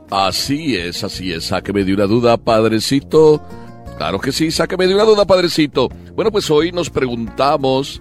Así es, sáqueme de una duda, padrecito. Claro que sí, sáqueme de una duda, padrecito. Bueno, pues hoy nos preguntamos,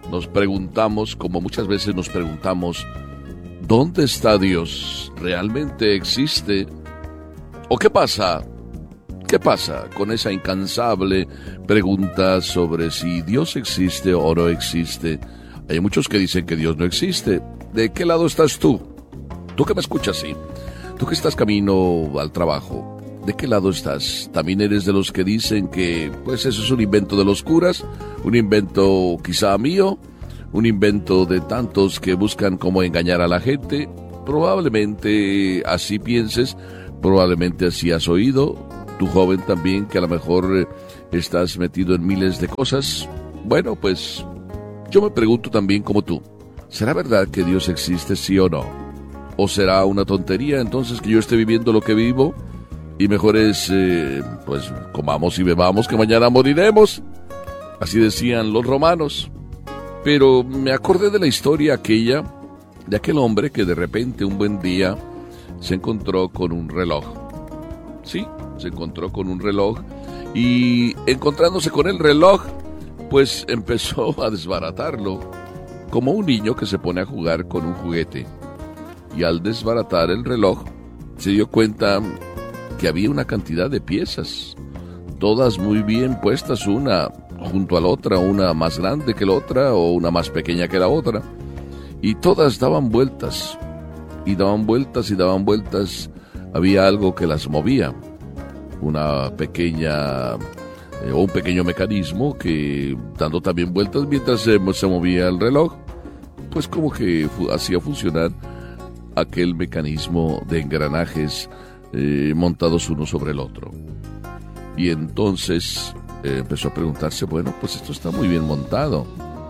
como muchas veces nos preguntamos, ¿dónde está Dios? ¿Realmente existe? ¿O qué pasa? ¿Qué pasa con esa incansable pregunta sobre si Dios existe o no existe? Hay muchos que dicen que Dios no existe. ¿De qué lado estás tú? Tú que me escuchas, sí. Tú que estás camino al trabajo. ¿De qué lado estás? ¿También eres de los que dicen que pues eso es un invento de los curas? ¿Un invento quizá mío? ¿Un invento de tantos que buscan cómo engañar a la gente? Probablemente así pienses, probablemente así has oído. Tú joven también que a lo mejor estás metido en miles de cosas. Bueno, pues yo me pregunto también como tú, ¿será verdad que Dios existe, sí o no? ¿O será una tontería entonces que yo esté viviendo lo que vivo? Y mejor es, pues comamos y bebamos que mañana moriremos. Así decían los romanos. Pero me acordé de la historia aquella, de aquel hombre que de repente un buen día se encontró con un reloj. Sí, se encontró con un reloj y encontrándose con el reloj, pues empezó a desbaratarlo, como un niño que se pone a jugar con un juguete. Y al desbaratar el reloj, se dio cuenta que había una cantidad de piezas, todas muy bien puestas, una junto a la otra, una más grande que la otra o una más pequeña que la otra, y todas daban vueltas, y daban vueltas y daban vueltas. Había algo que las movía, una pequeña o un pequeño mecanismo que dando también vueltas mientras se movía el reloj, pues como que hacía funcionar aquel mecanismo de engranajes montados uno sobre el otro. Y entonces empezó a preguntarse, bueno, pues esto está muy bien montado.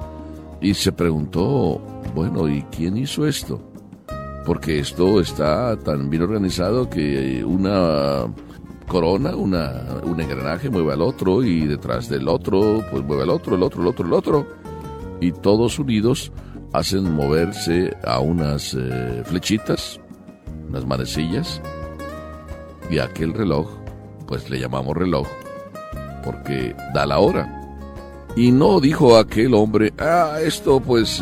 Y se preguntó, bueno, ¿y quién hizo esto? Porque esto está tan bien organizado que una corona, un engranaje mueve al otro y detrás del otro, pues mueve al otro, el otro. Y todos unidos hacen moverse a unas flechitas, unas manecillas. Y aquel reloj, pues le llamamos reloj, porque da la hora. Y no dijo aquel hombre, esto pues,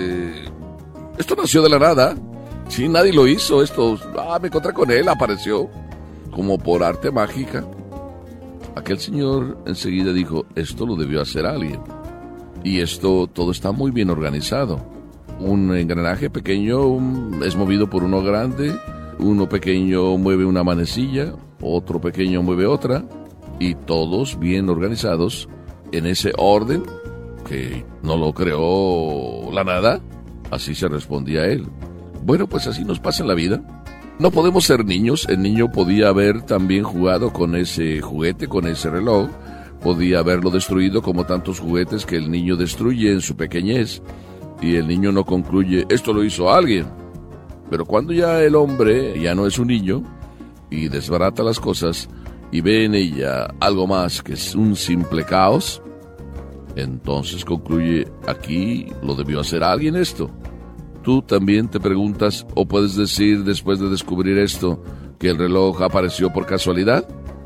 esto nació de la nada. Sí, nadie lo hizo, esto, me encontré con él, apareció, como por arte mágica. Aquel señor enseguida dijo, esto lo debió hacer alguien. Y esto, todo está muy bien organizado. Un engranaje pequeño es movido por uno grande, uno pequeño mueve una manecilla, otro pequeño mueve otra, y todos bien organizados en ese orden que no lo creó la nada. Así se respondía él. Bueno, pues así nos pasa en la vida. No podemos ser niños. El niño podía haber también jugado con ese juguete, con ese reloj. Podía haberlo destruido como tantos juguetes que el niño destruye en su pequeñez. Y el niño no concluye, esto lo hizo alguien. Pero cuando ya el hombre ya no es un niño y desbarata las cosas y ve en ella algo más que es un simple caos, entonces concluye, aquí lo debió hacer alguien esto. Tú también te preguntas, o puedes decir después de descubrir esto, que el reloj apareció por casualidad.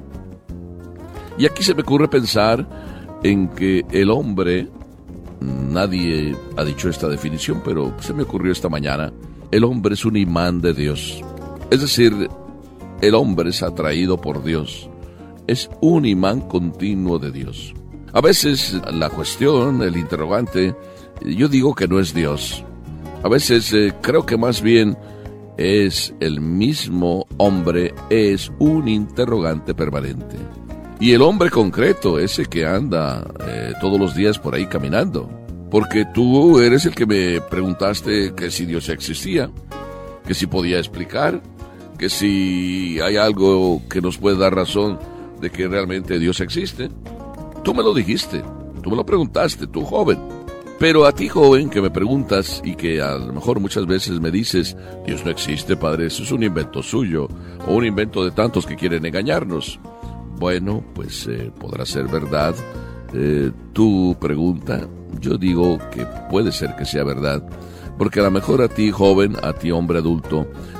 Y aquí se me ocurre pensar en que el hombre, nadie ha dicho esta definición, pero se me ocurrió esta mañana, el hombre es un imán de Dios. Es decir, el hombre es atraído por Dios. Es un imán continuo de Dios. A veces la cuestión, el interrogante, yo digo que no es Dios. A veces creo que más bien es el mismo hombre, es un interrogante permanente. Y el hombre concreto, ese que anda todos los días por ahí caminando. Porque tú eres el que me preguntaste que si Dios existía, que si podía explicar, que si hay algo que nos puede dar razón de que realmente Dios existe. Tú me lo dijiste, tú me lo preguntaste, tú joven. Pero a ti joven que me preguntas y que a lo mejor muchas veces me dices, Dios no existe, padre, eso es un invento suyo, o un invento de tantos que quieren engañarnos. Bueno, pues podrá ser verdad tu pregunta. Yo digo que puede ser que sea verdad, porque a lo mejor a ti joven, a ti hombre adulto,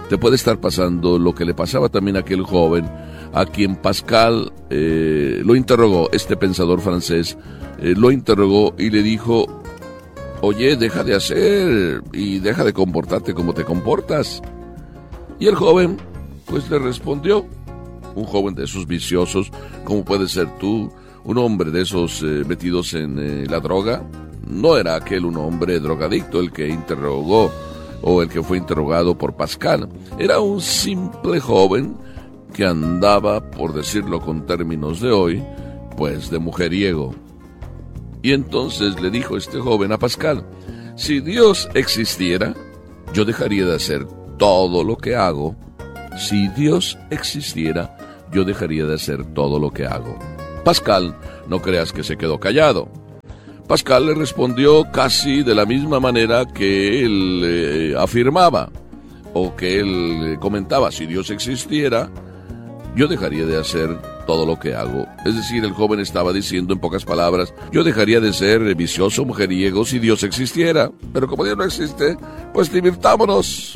te puede estar pasando lo que le pasaba también a aquel joven a quien Pascal lo interrogó, este pensador francés, lo interrogó y le dijo: oye, deja de hacer y deja de comportarte como te comportas. Y el joven, pues le respondió, un joven de esos viciosos, como puedes ser tú, un hombre de esos metidos en la droga. No era aquel un hombre drogadicto el que interrogó o el que fue interrogado por Pascal. Era un simple joven que andaba, por decirlo con términos de hoy, pues de mujeriego. Y entonces le dijo este joven a Pascal: si Dios existiera, yo dejaría de hacer todo lo que hago. Si Dios existiera, yo dejaría de hacer todo lo que hago. Pascal, no creas que se quedó callado. Pascal le respondió casi de la misma manera que él afirmaba, o que él comentaba: si Dios existiera, yo dejaría de hacer todo lo que hago. Es decir, el joven estaba diciendo en pocas palabras: yo dejaría de ser vicioso, mujeriego, si Dios existiera. Pero como Dios no existe, pues divirtámonos.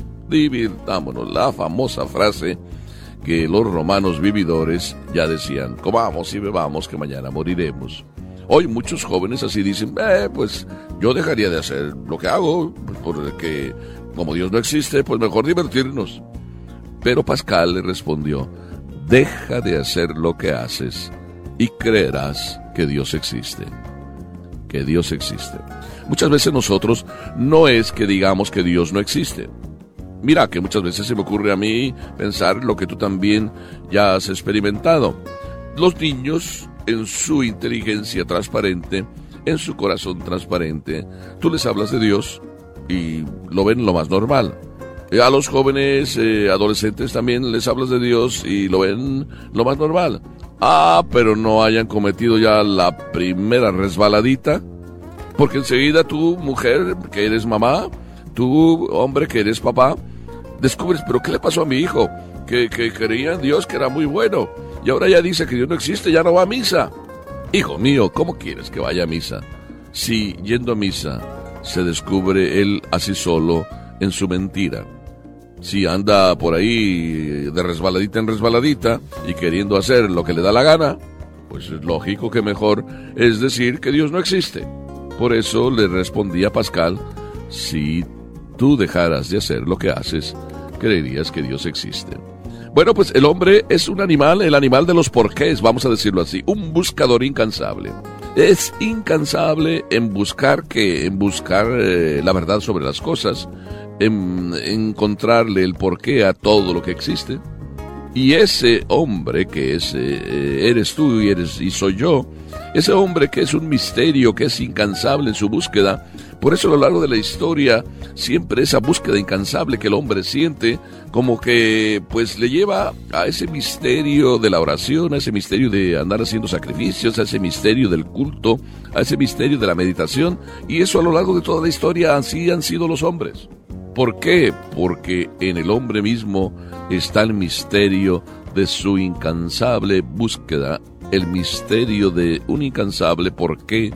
La famosa frase que los romanos vividores ya decían: comamos y bebamos que mañana moriremos. Hoy muchos jóvenes así dicen: pues yo dejaría de hacer lo que hago, porque como Dios no existe, pues mejor divertirnos. Pero Pascal le respondió: deja de hacer lo que haces y creerás que Dios existe. Que Dios existe. Muchas veces nosotros no es que digamos que Dios no existe. Mira que muchas veces se me ocurre a mí pensar lo que tú también ya has experimentado. Los niños, en su inteligencia transparente, en su corazón transparente, tú les hablas de Dios y lo ven lo más normal. A los jóvenes, adolescentes también les hablas de Dios y lo ven lo más normal. Pero no hayan cometido ya la primera resbaladita, porque enseguida tú, mujer, que eres mamá, tú, hombre, que eres papá, descubres: pero ¿qué le pasó a mi hijo? Que creía en Dios, que era muy bueno, y ahora ya dice que Dios no existe, ya no va a misa. Hijo mío, ¿cómo quieres que vaya a misa? Si yendo a misa se descubre él así solo en su mentira. Si anda por ahí de resbaladita en resbaladita y queriendo hacer lo que le da la gana, pues es lógico que mejor es decir que Dios no existe. Por eso le respondí a Pascal: si tú dejaras de hacer lo que haces, creerías que Dios existe. Bueno, pues el hombre es un animal, el animal de los porqués, vamos a decirlo así, un buscador incansable. Es incansable en buscar la verdad sobre las cosas, en encontrarle el porqué a todo lo que existe. Y ese hombre que eres tú y soy yo, ese hombre que es un misterio, que es incansable en su búsqueda. Por eso a lo largo de la historia, siempre esa búsqueda incansable que el hombre siente, como que pues le lleva a ese misterio de la oración, a ese misterio de andar haciendo sacrificios, a ese misterio del culto, a ese misterio de la meditación. Y eso a lo largo de toda la historia así han sido los hombres. ¿Por qué? Porque en el hombre mismo está el misterio de su incansable búsqueda, el misterio de un incansable por qué,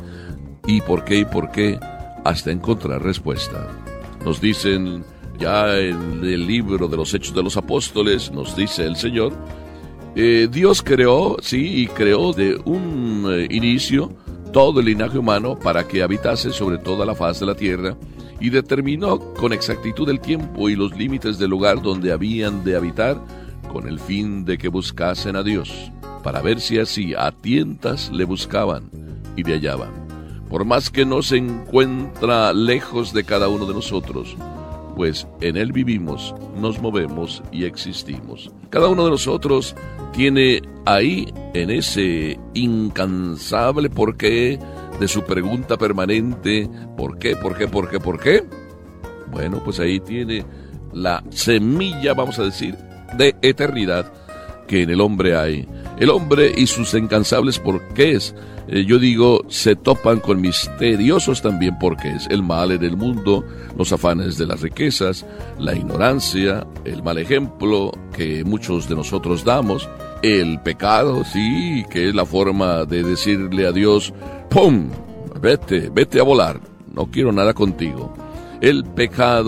hasta encontrar respuesta. Nos dicen ya en el libro de los Hechos de los Apóstoles, nos dice el Señor, Dios creó, sí, y creó de un inicio todo el linaje humano para que habitase sobre toda la faz de la tierra, y determinó con exactitud el tiempo y los límites del lugar donde habían de habitar, con el fin de que buscasen a Dios, para ver si así a tientas le buscaban y le hallaban. Por más que no se encuentra lejos de cada uno de nosotros, pues en Él vivimos, nos movemos y existimos. Cada uno de nosotros tiene ahí, en ese incansable porqué de su pregunta permanente, ¿por qué? Bueno, pues ahí tiene la semilla, vamos a decir, de eternidad que en el hombre hay. El hombre y sus incansables porqués, yo digo, se topan con misteriosos también porqués. El mal en el mundo, los afanes de las riquezas, la ignorancia, el mal ejemplo que muchos de nosotros damos, el pecado, sí, que es la forma de decirle a Dios: ¡pum! Vete a volar, no quiero nada contigo. El pecado,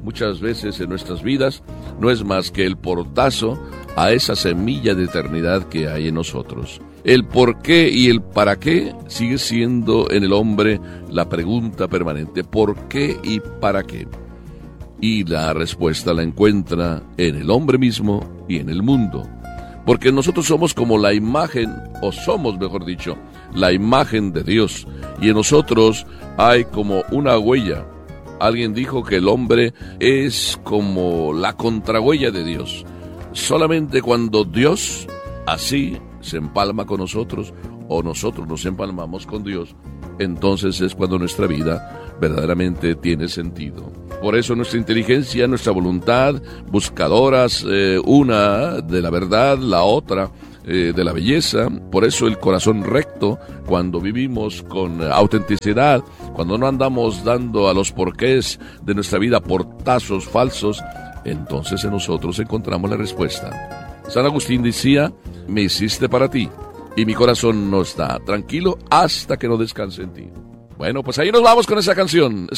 muchas veces en nuestras vidas no es más que el portazo a esa semilla de eternidad que hay en nosotros. El por qué y el para qué sigue siendo en el hombre la pregunta permanente. ¿Por qué y para qué? Y la respuesta la encuentra en el hombre mismo y en el mundo. Porque nosotros somos como la imagen, o somos, mejor dicho, la imagen de Dios. Y en nosotros hay como una huella. Alguien dijo que el hombre es como la contrahuella de Dios. Solamente cuando Dios así se empalma con nosotros, o nosotros nos empalmamos con Dios, entonces es cuando nuestra vida verdaderamente tiene sentido. Por eso nuestra inteligencia, nuestra voluntad, buscadoras, una de la verdad, la otra de la belleza. Por eso el corazón recto, cuando vivimos con autenticidad, cuando no andamos dando a los porqués de nuestra vida portazos falsos, entonces en nosotros encontramos la respuesta. San Agustín decía: me hiciste para ti, y mi corazón no está tranquilo hasta que no descanse en ti. Bueno, pues ahí nos vamos con esa canción.